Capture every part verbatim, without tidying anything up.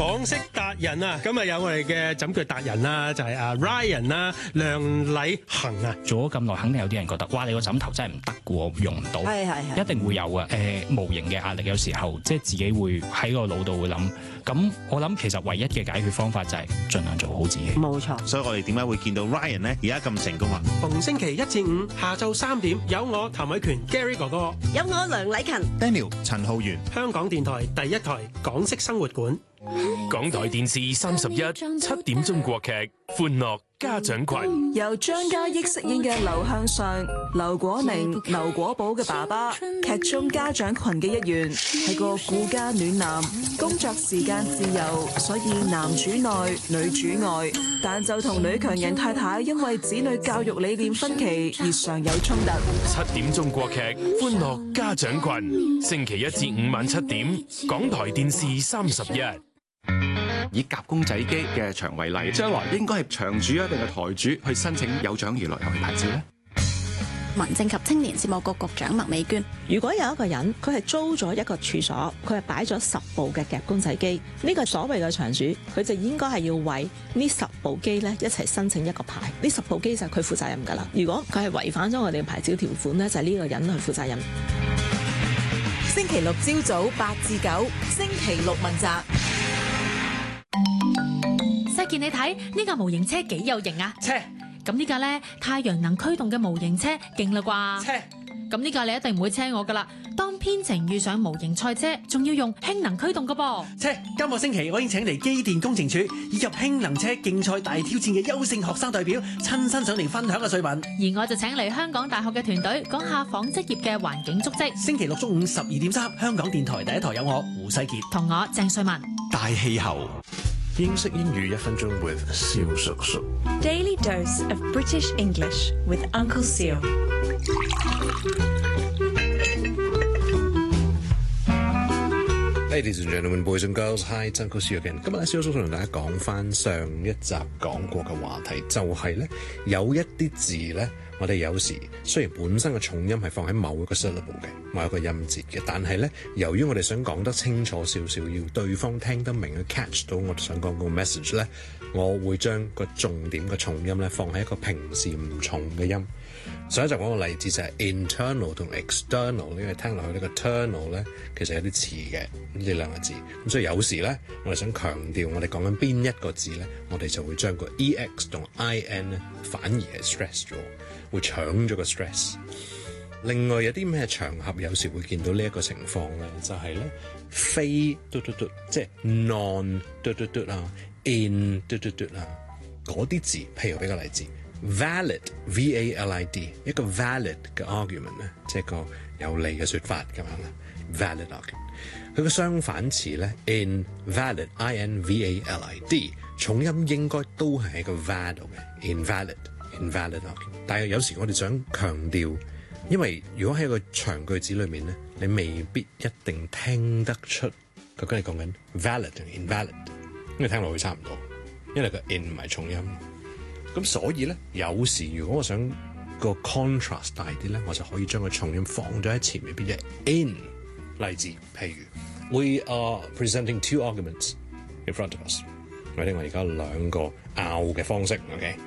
港式達人啊，今日有我哋嘅枕腳達人啦，就係阿 Ryan 啦，梁禮恒啊。 做咗咁耐，肯定有啲人覺得，哇！你個枕頭真係唔得嘅喎，用唔到。 係係係， 一定會有嘅。誒、呃，無形嘅壓力，有時候即係自己會喺個腦度會諗。咁我諗其實唯一嘅解決方法就係盡量做好自己。 冇錯。 所以我哋點解會見到 Ryan 咧而家咁成功啊？ 逢星期一至五下晝三點，有我譚偉權 Gary 哥哥， 有我梁禮勤 Daniel 陳浩源， 香港電台第一台港式生活館。 港台電視三十一七點鐘國劇《歡樂家長群》， 由張嘉益飾演嘅劉向上、劉果寧、劉果寶嘅爸爸，劇中家長群嘅一員，係個顧家暖男，工作時間自由，所以男主內女主外，但就同女強人太太因為子女教育理念分歧而常有衝突。 七點鐘國劇《歡樂家長群》，星期一至五晚七點，港台電視三十一。 以夾公仔機嘅場為例，將來應該係場主啊定係台主去申請有獎娛樂遊戲牌照呢？ 民政及青年事務局局長麥美娟， 如果有一個人佢係租咗一個處所，佢係擺咗十部嘅夾公仔機，呢個所謂嘅場主，佢就應該係要為呢十部機咧一齊申請一個牌，呢十部機就係佢負責任㗎啦。如果佢係違反咗我哋嘅牌照條款咧，就係呢個人去負責任。 星期六朝早八至九，星期六問責。 細健，你睇呢架模型車幾有型啊！ 車咁呢架咧太陽能驅動嘅模型車勁啦啩！ 車咁呢架你一定唔會車我噶啦。當編程遇上模型賽車，仲要用氫能驅動噶噃。 車今個星期我已經請嚟機電工程署以及氫能車競賽大挑戰嘅優勝學生代表親身上嚟分享嘅水品， 而我就請嚟香港大學嘅團隊講下紡織業嘅環境足跡。 星期六中午十二點三，香港電台第一台有我胡世傑同我鄭瑞文。 大氣候。英式英語一分鐘 with 蕭叔叔。 Daily dose of British English with Uncle Seal。 Ladies and gentlemen, boys and girls, hi, it's Uncle Seal again。今日咧，蕭叔叔同大家講翻上一集講過嘅話題，就係、是、咧有一啲字咧，我哋有時雖然本身嘅重音係放喺某一個 syllable 嘅，某一個音節嘅，但係咧由於我哋想講得清楚少少，要對方聽得明去 catch 到我哋想講個 message 咧，我會將個重點嘅重音咧放喺一個平時唔重嘅音。上一集講個例子就係 internal 同 external， 因為聽落去呢個 ternal 咧其實有啲似嘅呢兩個字，咁所以有時咧我哋想強調我哋講緊邊一個字咧，我哋就會將個 ex 同 in 咧反而係 stress 咗，會搶咗個 stress。另外有啲咩場合有時會見到呢一個情況咧，就係、是、咧非嘟嘟嘟，即係 non 嘟嘟嘟啊 ，in 嘟嘟嘟啊嗰啲字，譬如俾個例子。valid V A L I D 一個 valid 嘅 argument 咧，即係個有利嘅說法咁樣啦。valid argument 佢個相反詞咧 invalid I N V A L I D 重音應該都係喺個 valid 嘅 invalid invalid argument。但係有時我哋想強調，因為如果喺個長句子裏面咧，你未必一定聽得出究竟你講緊 valid 定 invalid， 因為聽落去差唔多，因為個 in 唔係重音。咁所以咧，有時如果我想個 contrast 大啲咧，我就可以將個重音放咗喺前面，變咗 in。例子，譬如 We are presenting two arguments in front of us。我哋我而家兩個拗嘅方式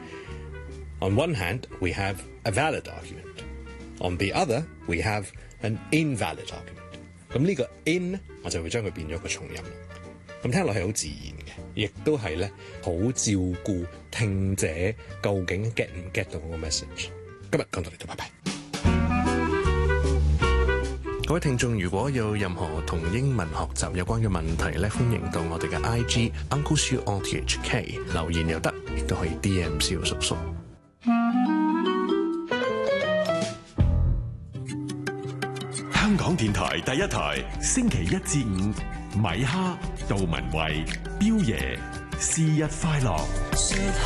，OK。On one hand, we have a valid argument. On the other, we have an invalid argument。咁呢個 in 咧，我就會將佢變咗個重音。咁聽落係好自然嘅，亦都係咧好照顧聽者究竟 get 唔 get 到我個 message。今日講到呢度，拜拜。各位聽眾，如果有任何同英文學習有關嘅問題咧，歡迎到我哋嘅 I G Uncle Siu O T H K 留言又得，亦都可以 D M 蕭叔叔。 香港電台第一台，星期一至五。米哈、杜文慧、彪爺，生日快樂。